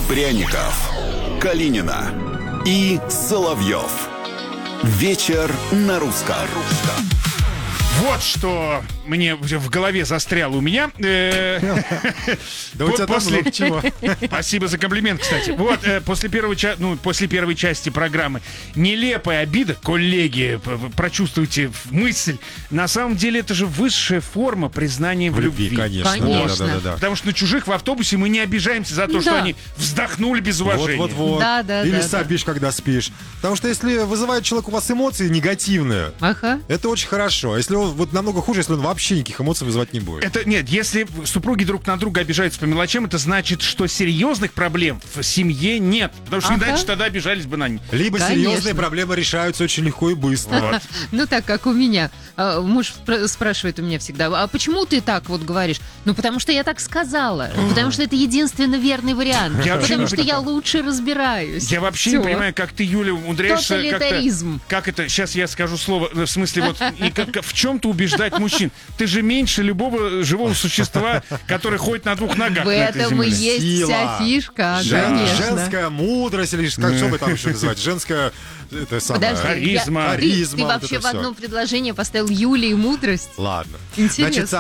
Пряников, Калинина и Соловьев. Вечер на русском. Вот что мне в голове застряло у меня. Да у тебя там много чего. Спасибо за комплимент, кстати. Вот, после первой части программы нелепая обида, коллеги, прочувствуйте мысль. На самом деле это же высшая форма признания в любви. Конечно. Да. Потому что на чужих в автобусе мы не обижаемся за то, что они вздохнули без уважения. Вот. Да. Или сопишь, когда спишь. Потому что если вызывает человек у вас эмоции негативные, это очень хорошо. А если он вот намного хуже, если он вообще никаких эмоций вызывать не будет. Нет, если супруги друг на друга обижаются по мелочам, это значит, что серьезных проблем в семье нет. Потому что иначе тогда обижались бы на них. Либо серьезные проблемы решаются очень легко и быстро. Ну, так как у меня. Муж спрашивает у меня всегда: а почему ты так вот говоришь? Ну, потому что я так сказала. Потому что это единственно верный вариант. Потому что я лучше разбираюсь. Я вообще не понимаю, как ты, Юля, умудряешься тоталитаризм. как это, сейчас я скажу слово, в смысле, вот в чем-то убеждать мужчин. Ты же меньше любого живого существа, который ходит на двух ногах. В этом и есть вся фишка, конечно. Женская мудрость, или что вы там еще называете? Женская... Харизма. Ты вообще в одно предложение поставил Юля и мудрость. Ладно. Интересно. Значит,